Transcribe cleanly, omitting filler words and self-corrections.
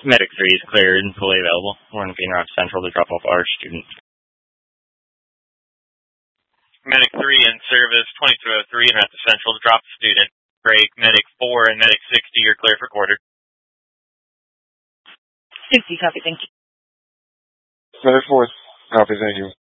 Medic 3 is cleared and fully available. We're in Phoenix Central to drop off our student. Medic 3 in service, 2203 and Raptor Central to drop the student. Break, Medic 4 and Medic 60, you're clear for quarter. 60, copy, thank you. Medic 4, copy, thank you.